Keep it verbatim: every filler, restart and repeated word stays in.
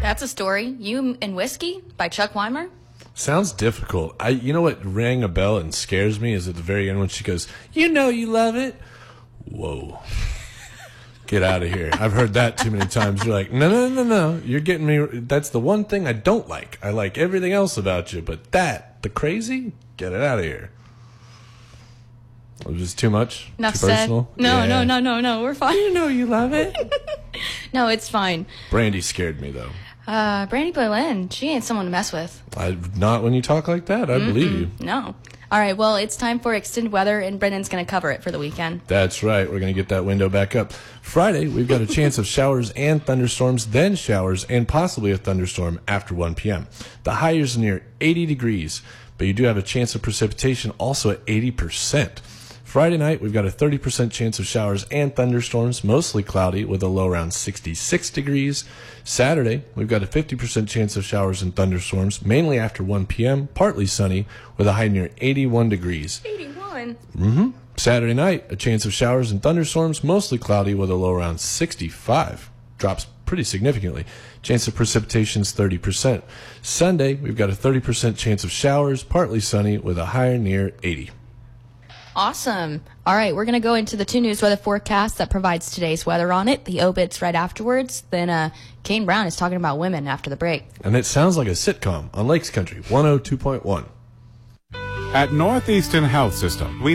That's a story. You and Whiskey by Chuck Weimer. Sounds difficult. I, you know what rang a bell and scares me is at the very end when she goes, "You know you love it." Whoa. Get out of here. I've heard that too many times. You're like, no, no, no, no. You're getting me. That's the one thing I don't like. I like everything else about you, but that, the crazy, get it out of here. Was this too much? Enough too said. personal? No, Yeah. no, no, no, no. We're fine. You know you love it. No, it's fine. Brandy scared me, though. Uh, Brandy Boylan, she ain't someone to mess with. I, not when you talk like that. I Mm-mm. believe you. No. All right, well, it's time for extended weather, and Brendan's going to cover it for the weekend. That's right. We're going to get that window back up. Friday, we've got a chance of showers and thunderstorms, then showers and possibly a thunderstorm after one p.m. The high is near eighty degrees, but you do have a chance of precipitation also at eighty percent. Friday night, we've got a thirty percent chance of showers and thunderstorms, mostly cloudy with a low around sixty-six degrees. Saturday, we've got a fifty percent chance of showers and thunderstorms, mainly after one p.m., partly sunny with a high near eighty-one degrees. eighty-one? Mm-hmm. Saturday night, a chance of showers and thunderstorms, mostly cloudy with a low around sixty-five. Drops pretty significantly. Chance of precipitation is thirty percent. Sunday, we've got a thirty percent chance of showers, partly sunny with a high near eighty. Awesome. All right, we're going to go into the two news weather forecast that provides today's weather on it. The obits right afterwards. Then uh, Kane Brown is talking about women after the break. And it sounds like a sitcom on Lakes Country one oh two point one. At Northeastern Health System, we